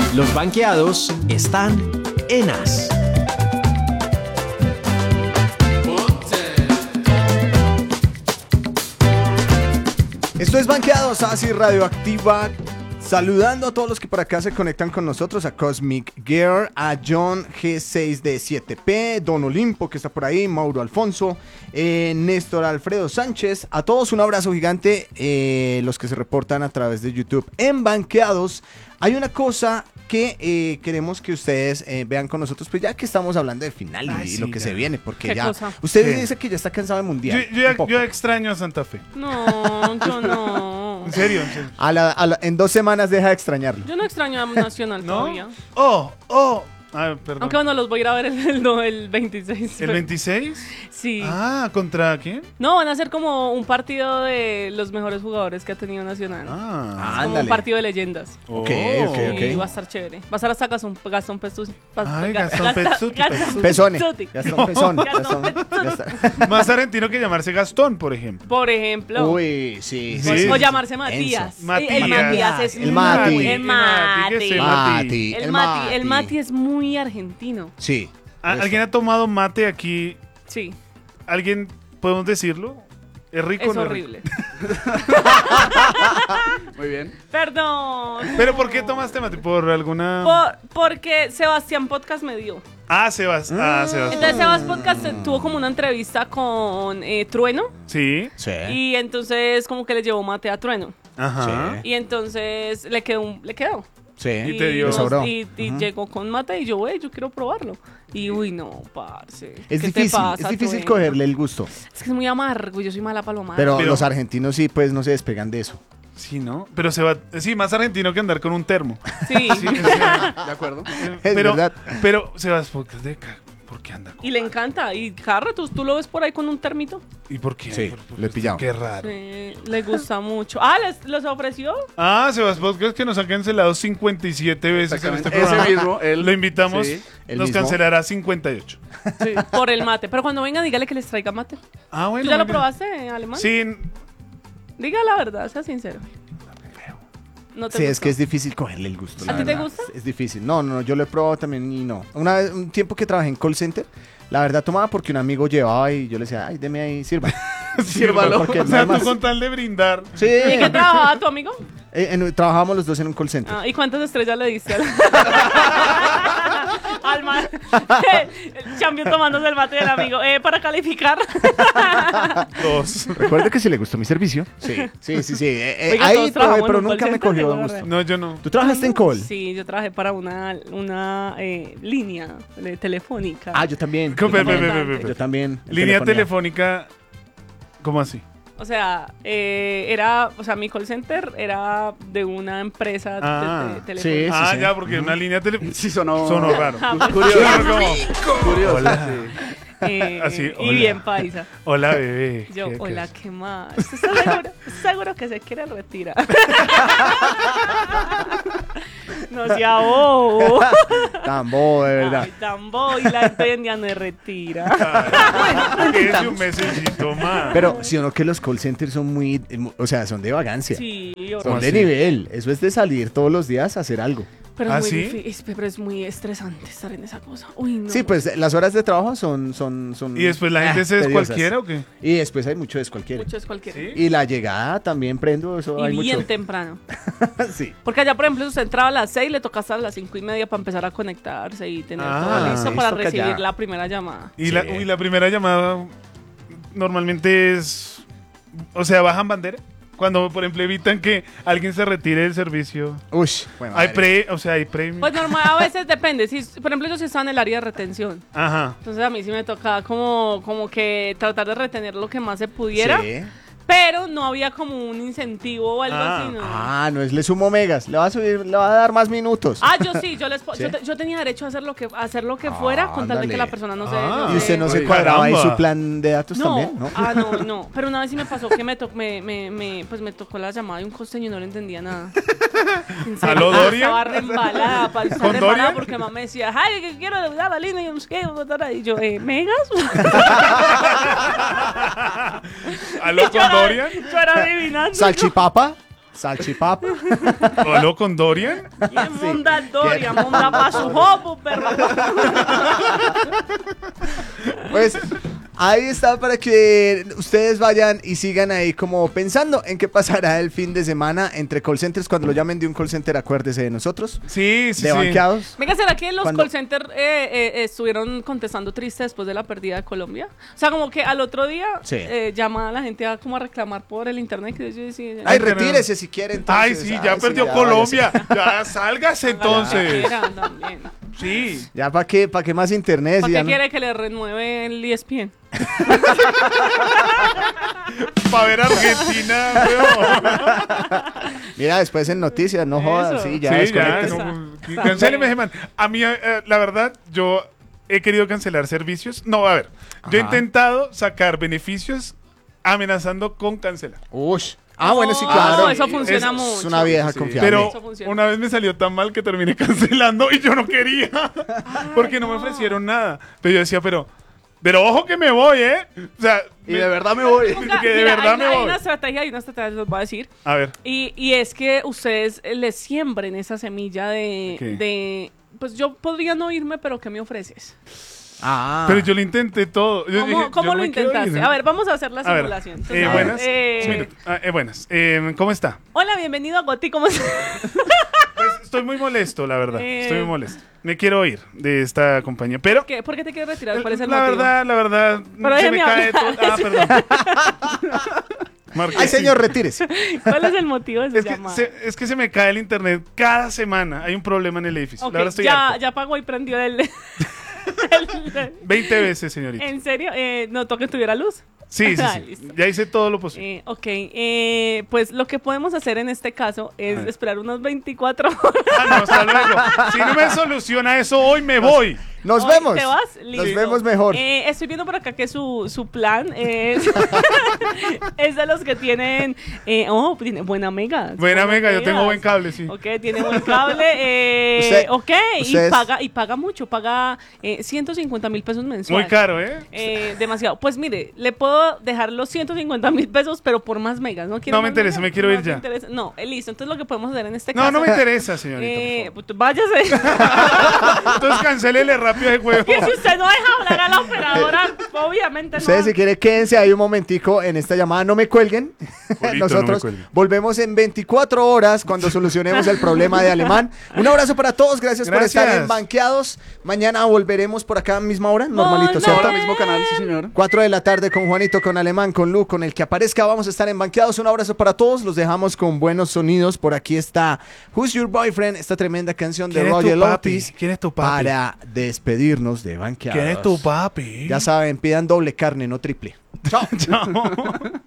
Los banqueados están en As. Esto es Banqueados, así Radioactiva. Saludando a todos los que por acá se conectan con nosotros, a Cosmic Gear, a John G6 de 7P, Don Olimpo que está por ahí, Mauro Alfonso, Néstor Alfredo Sánchez, a todos un abrazo gigante, los que se reportan a través de YouTube. En Banqueados hay una cosa que queremos que ustedes vean con nosotros, pues ya que estamos hablando de final y lo que se viene, porque ya cosa? usted dice que ya está cansado del mundial. Yo extraño a Santa Fe. No, yo no. En serio. En 2 semanas deja de extrañarlo. Yo no extraño a Nacional ¿No? todavía. Perdón. Aunque bueno, los voy a ir a ver el 26. ¿El 26? Sí. ¿Contra quién? No, van a ser como un partido de los mejores jugadores que ha tenido Nacional. Es como ándale. un partido de leyendas. Ok. Y va a estar chévere. Va a estar hasta Gastón Pesuti. Gastón Pesuti. Pezone. Pesuti. Gastón Pezón. Gastón Pesuti. Más argentino que llamarse Gastón, por ejemplo. Por ejemplo. Uy, sí. Sí. O llamarse Matías. Matías. El Matías es El Mati. muy- El Mati. Mati. El Mati es muy argentino. Sí. ¿Alguien ha tomado mate aquí? Sí. ¿Alguien podemos decirlo? ¿Es rico o Es no horrible. Muy bien. Perdón. ¿Pero por qué tomaste mate? ¿Por alguna...? Porque Sebastián Podcast me dio. Sebas. Entonces Sebas Podcast tuvo como una entrevista con Trueno. Sí. Sí. Y entonces como que le llevó mate a Trueno. Ajá. Y entonces le quedó. Sí. Y te dio- nos- Le sobró. y llegó con mate y yo quiero probarlo. Y uy, no, parce. Es ¿Qué difícil, te pasa, es difícil Trueno? cogerle el gusto. Es que es muy amargo y yo soy mala para lo amargo. Pero Pero- los argentinos sí, pues no se despegan de eso. Sí, ¿no? Pero sí, más argentino que andar con un termo. Sí. Sí, o sea, De acuerdo. Es verdad. pero Sebas, ¿por qué anda con...? Y le encanta. Y Carro, ¿tú lo ves por ahí con un termito? ¿Y por qué? Sí, lo he pillado. Qué raro. Le gusta mucho. ¿les ofreció? Sebas Podcast que nos ha cancelado 57 veces en este Exactamente. programa. Ese mismo, él. Lo invitamos, Sí. El nos mismo. cancelará 58. Sí, por el mate. Pero cuando venga, dígale que les traiga mate. Bueno. ¿Tú ya lo venga. probaste, alemán? Sí, Diga la verdad, sea sincero. No te Sí, es gustó. que es difícil cogerle el gusto. ¿A la ti te verdad. gusta? Es difícil. No, yo lo he probado también y no. Un tiempo que trabajé en call center, la verdad tomaba porque un amigo llevaba y yo le decía, ay, deme ahí, sirva. sírvalo. porque O no sea, hay tú más. con tal de brindar. Sí. ¿Y qué trabajaba tu amigo? Trabajábamos los dos en un call center. ¿Y cuántas estrellas le diste al man? El champion tomándose el mate del amigo. Para calificar. 2. Recuerda que si le gustó mi servicio. Sí. Oiga, Ahí todos probé, trabajamos pero en un nunca call me center, cogió ¿no? gusto. No, yo no. ¿Tú trabajaste en call? Sí, yo trabajé para una línea telefónica. Yo también. Ve. Yo también. en Línea telefonía. telefónica. ¿Cómo así? O sea, mi call center era de una empresa Ah, telefónica. Sí. Ya, porque una línea telefónica Sí, sonó raro. curioso. Como, Curioso. Hola. Eh, Así, y hola. bien paisa. Hola, bebé. Yo, ¿Qué hola, es? ¿qué más? ¿Estás seguro que se quiere retirar? No sea bobo. Tan bobo, de verdad. Ay, tan bobo. Y la gente hoy en día no se retira. Quédese un mesecito más. Pero si o no que los call centers son muy, o sea, son de vagancia. Sí, Son de así? nivel. Eso es de salir todos los días a hacer algo. pero ¿Ah, es muy sí? difícil, pero es muy estresante estar en esa cosa. Uy, no. Sí, pues las horas de trabajo son ¿Y después la gente se tediosas. descualquiera o qué? Y después hay mucho descualquiera. Mucho es cualquiera. ¿Sí? Y la llegada también prendo, eso Y hay bien mucho. temprano. Sí. Porque allá, por ejemplo, si usted entraba a las 6, le toca hasta las 5:30 para empezar a conectarse y tener todo listo sí, para toca recibir ya. la primera llamada. Y Sí. la primera llamada normalmente es... O sea, ¿bajan bandera? Cuando, por ejemplo, evitan que alguien se retire del servicio. Uy, bueno, Hay premio. Pues normal, a veces depende. Si, por ejemplo, yo sí estaba en el área de retención. Ajá. Entonces a mí sí me tocaba como que tratar de retener lo que más se pudiera. Sí. Pero no había como un incentivo o algo así, ¿no? No es le sumo megas, le va a dar más minutos. Yo sí, ¿Sí? yo tenía derecho a hacer lo que fuera con tal de Ándale. que la persona no se... Ah. no ¿Y usted no se Oye, cuadraba ahí caramba. su plan de datos también? ¿No? No. Pero una vez sí me pasó que me tocó la llamada de un costeño y no le entendía nada. En serio, ¿Aló, Doria? Estaba reembalada, ¿Con Doria? porque mamá me decía, ay, que quiero dar la línea y no sé qué. Y yo, ¿megas? ¿Aló, con Dorian? Yo era adivinando. ¿Salchipapa? Salchipapa. ¿Solo con Dorian? ¿Quién monda Doria? Monda pa' su hopo, perro. Pues ahí está para que ustedes vayan y sigan ahí como pensando en qué pasará el fin de semana entre call centers. Cuando lo llamen de un call center, acuérdese de nosotros. Sí, sí, De sí. banqueados. Venga, ¿será que los Cuando- call centers estuvieron contestando triste después de la pérdida de Colombia? O sea, como que al otro día Sí. llama a la gente a como a reclamar por el internet. Que yo decía, Ay, Ay, pero- retírese si quiere entonces. Ay, sí, ya perdió ya Colombia. Ya sálgase entonces. también. Sí. Ya para qué más internet. ¿Para Si qué ya no- quiere que le renueve el ESPN? Para ver Argentina, weón. Mira, después en noticias, no jodas, Eso. sí, ya Sí, ya. desconéctese. No, cancéleme ese man. A mí, la verdad, yo he querido cancelar servicios. No, a ver. Yo he Ajá. intentado sacar beneficios amenazando con cancelar. Ush. Ah, bueno, sí, No, claro. eso funciona Es mucho. Es una vieja Sí, confiable. pero Eso funciona. una vez me salió tan mal que terminé cancelando y yo no quería. Porque no me ofrecieron nada. Pero yo decía, pero ojo que me voy, ¿eh? O sea, Y de verdad me voy. Nunca- que de mira, verdad hay, me hay voy. una estrategia, les voy a decir. A ver. Y es que ustedes les siembren esa semilla ¿Qué? de pues yo podría no irme, pero ¿qué me ofreces? Ah. Pero yo lo intenté todo. Yo dije, ¿Cómo yo lo me quiero intentaste? ir. A ver, vamos a hacer la A ver, simulación. Entonces, buenas. eh, Buenas. ¿Cómo está? Hola, bienvenido a Goti, ¿cómo estás? Pues estoy muy molesto, la verdad. Eh. Estoy muy molesto. Me quiero ir de esta compañía. Pero ¿Por qué te quieres retirar? ¿Cuál es el la motivo? verdad, Pero se me déjeme cae hablar. todo. Ah, perdón. Marqués, Ay, sí. señor, retírese. ¿Cuál es el motivo de su Es que, llamada? es que se me cae el internet cada semana. Hay un problema en el edificio. Ok, La verdad estoy ya, harto. ya pagó y prendió el 20 veces, señorita. ¿En serio? ¿Notó que tuviera luz? Sí, sí, Ah, sí. listo. Ya hice todo lo posible. Ok, pues lo que podemos hacer en este caso es A ver. esperar unas 24 horas. Ah, no, hasta luego. Si no me soluciona eso hoy, me voy. Nos Hoy vemos. ¿Te vas? Nos Listo. vemos mejor. Estoy viendo por acá que su plan es, es de los que tienen... tiene buena mega. Buena mega, yo megas. tengo buen cable, sí. Ok, tiene buen cable. Ok, ustedes- y paga mucho, paga 150,000 pesos mensuales. Muy caro, ¿eh? Demasiado. Pues mire, le puedo dejar los 150,000 pesos, pero por más megas. ¿No quiere No me más interesa, megas? me quiero ir te ya. interesa. No, listo. Entonces lo que podemos hacer en este caso... No, no me interesa, señorita. por pues, váyase. favor. Entonces cancélele rápido el juego. Que si usted no deja hablar a la operadora, obviamente no. Ustedes si quieren quédense ahí un momentico en esta llamada, no me cuelguen. Julito, Nosotros no me cuelgue. volvemos en 24 horas cuando solucionemos el problema de Alemán. Un abrazo para todos, gracias por estar Gracias. en Banqueados. Mañana volveremos por acá misma hora, normalito, ¿cierto? Volver. Mismo canal, sí, señor. 4 de la tarde con Juanito, con Alemán, con Lu, con el que aparezca. Vamos a estar en Banqueados. Un abrazo para todos. Los dejamos con buenos sonidos. Por aquí está Who's Your Boyfriend, esta tremenda canción de ¿Quién es tu Roger papi? Lopez. ¿Quién es tu papi? Para despedirnos de Banqueados. ¿Quién es tu papi? Ya saben, pidan doble carne, no triple. Chao. Chao.